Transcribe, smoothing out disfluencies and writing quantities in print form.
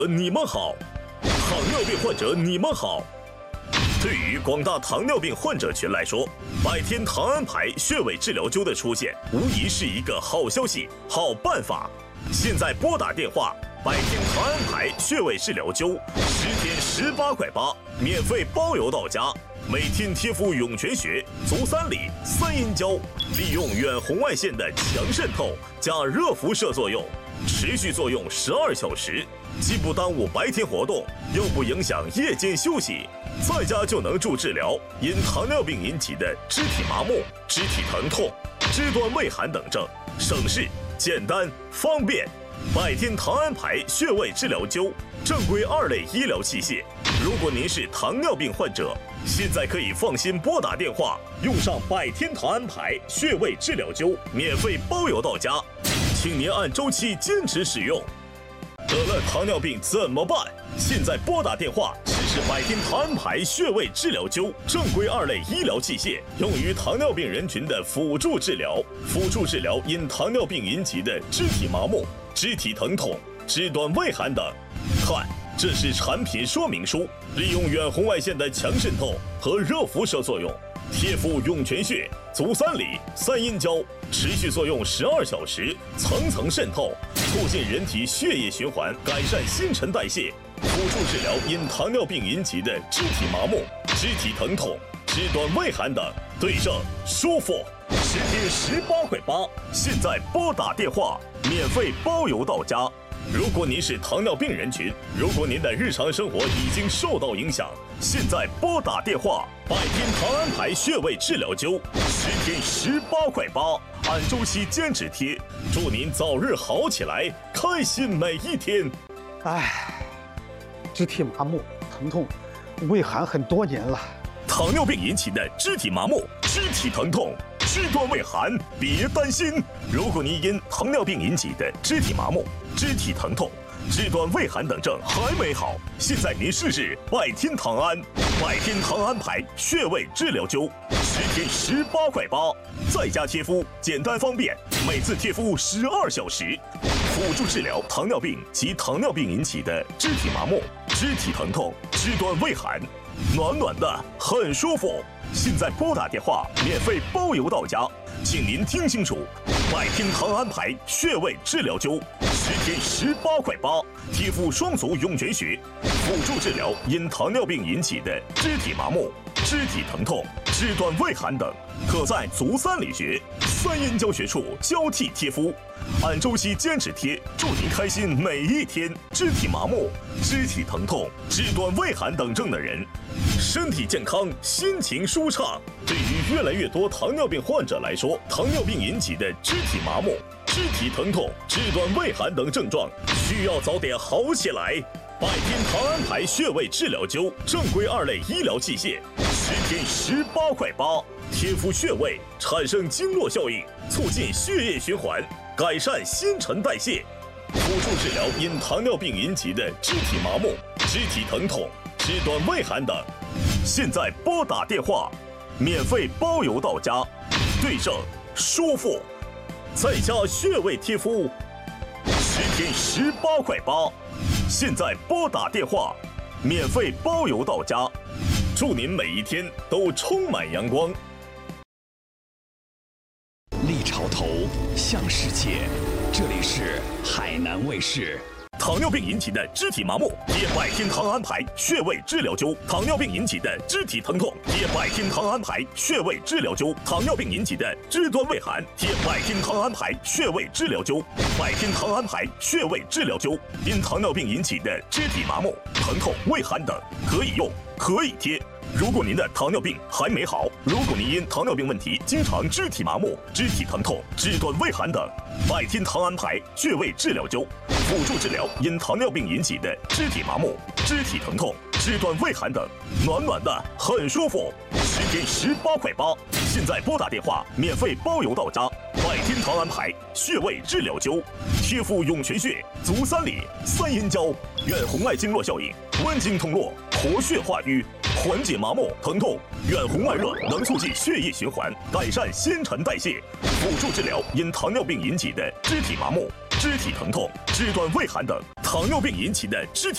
你们好，糖尿病患者你们好。对于广大糖尿病患者群来说，百天糖安牌穴位治疗灸的出现，无疑是一个好消息、好办法。现在拨打电话，百天糖安牌穴位治疗灸，10天18块8，免费包邮到家。每天贴敷涌泉穴、足三里、三阴交，利用远红外线的强渗透加热辐射作用，持续作用12小时，既不耽误白天活动，又不影响夜间休息，在家就能助治疗因糖尿病引起的肢体麻木、肢体疼痛、肢端畏寒等症，省事、简单、方便。百天糖安牌穴位治疗灸，正规2类医疗器械。如果您是糖尿病患者，现在可以放心拨打电话，用上百天糖安牌穴位治疗灸，免费包邮到家，请您按周期坚持使用。得了糖尿病怎么办？现在拨打电话，试试百天糖安牌穴位治疗灸，正规2类医疗器械，用于糖尿病人群的辅助治疗，辅助治疗因糖尿病引起的肢体麻木、肢体疼痛、肢端畏寒等。看，这是产品说明书，利用远红外线的强渗透和热辐射作用，贴敷涌泉穴、足三里、三阴交，持续作用12小时，层层渗透，促进人体血液循环，改善新陈代谢，辅助治疗因糖尿病引起的肢体麻木、肢体疼痛、肢端畏寒等，对症舒服。10天18块8，现在拨打电话，免费包邮到家。如果您是糖尿病人群，如果您的日常生活已经受到影响，现在拨打电话，百天糖安牌穴位治疗灸，10天18块8，按周期坚持贴，祝您早日好起来，开心每一天。 肢体麻木、疼痛、畏寒很多年了。 糖尿病引起的肢体麻木、肢体疼痛、肢端畏寒，别担心。如果您因糖尿病引起的肢体麻木、肢体疼痛、肢端畏寒等症还没好，现在您试试百天糖安，百天糖安牌穴位治疗灸，10天18块8，在家贴敷，简单方便，每次贴敷12小时，辅助治疗糖尿病及糖尿病引起的肢体麻木、肢体疼痛、肢端畏寒，暖暖的，很舒服。现在拨打电话，免费包邮到家，请您听清楚，百天糖安牌穴位治疗灸，10天18块8，贴敷双足涌泉穴，辅助治疗因糖尿病引起的肢体麻木、肢体疼痛、肢端畏寒等，可在足三里穴、三阴交穴处交替贴敷，按周期坚持贴，祝您开心每一天。肢体麻木、肢体疼痛、肢端畏寒等症的人，身体健康，心情舒畅。对于越来越多糖尿病患者来说，糖尿病引起的肢体麻木、肢体疼痛、肢端畏寒等症状，需要早点好起来。百天糖安牌穴位治疗灸，正规2类医疗器械，10天18块8，贴敷穴位产生经络效应，促进血液循环，改善新陈代谢，辅助治疗因糖尿病引起的肢体麻木、肢体疼痛、肢端畏寒等。现在拨打电话，免费包邮到家，对症舒服，在家穴位贴敷，10天18块8。现在拨打电话，免费包邮到家，祝您每一天都充满阳光。 立潮头，向世界，这里是海南卫视。 糖尿病引起的肢体麻木，贴百天糖安牌穴位治疗灸；糖尿病引起的肢体疼痛，贴百天糖安牌穴位治疗灸；糖尿病引起的肢端畏寒，贴百天糖安牌穴位治疗灸。百天糖安牌穴位治疗灸，因糖尿病引起的肢体麻木、疼痛、畏寒等，可以用，可以贴。如果您的糖尿病还没好，如果您因糖尿病问题经常肢体麻木、肢体疼痛、肢端畏寒等，百天糖安牌穴位治疗灸，辅助治疗因糖尿病引起的肢体麻木、肢体疼痛、肢端畏寒等，暖暖的，很舒服。10天18块8，现在拨打电话，免费包邮到家。百天糖安牌穴位治疗灸，贴敷涌泉穴、足三里、三阴交，远红外经络效应，温经通络，活血化瘀，缓解麻木疼痛。远红外热能促进血液循环，改善新陈代谢，辅助治疗因糖尿病引起的肢体麻木、肢体疼痛、肢端畏寒等。糖尿病引起的肢体